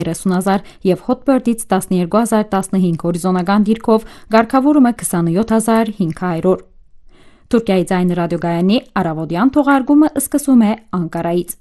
30,000 և Hotbird-ից 12,015 հորիզոնական դիրքով գարքավորումը 27,500։ Թուրքիայի ձայնը ռադիոգայանի առավոտյան թողարկումը սկսում է Անկարայից։